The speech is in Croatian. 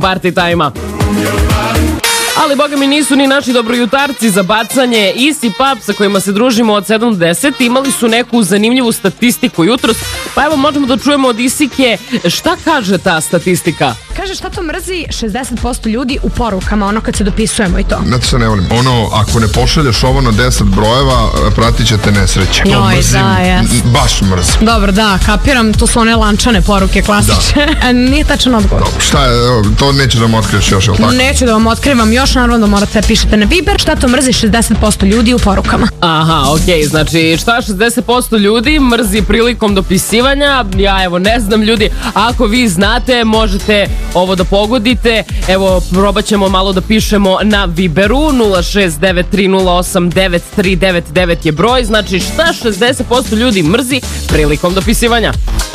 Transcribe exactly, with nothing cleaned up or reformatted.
Party Time-a. Ali, boga mi, nisu ni naši dobrojutarci za bacanje. Easy Pub sa kojima se družimo od sedam do deset imali su neku zanimljivu statistiku jutros. Pa evo, možemo da čujemo od Isike šta kaže ta statistika. Kaže šta to mrzi šezdeset posto ljudi u porukama, ono kad se dopisujemo i to. Znate se ne volim. Ono, ako ne pošalješ ovo na deset brojeva, pratit će te nesreće. Joj, to mrzim, da, jes. baš mrzim. Dobro, da, kapiram, to su one lančane poruke klasične. Da. Nije tačan odgovor. Dobro, šta je, to neće da vam otkriješ još, je li tako? Neću da vam otkrivam još, naravno da morate pišete na Viber. Šta to mrzi šezdeset posto ljudi u porukama? Aha, okej, okay, znači šta šezdeset posto ljudi mrzi prilikom dopisivanja? Ja evo ne znam, ljudi, ako vi znate možete ovo da pogodite. Evo, probat ćemo malo da pišemo na Viberu. Nula šest devet tri nula osam devet tri devet devet je broj. Znači šta šezdeset posto ljudi mrzi prilikom dopisivanja?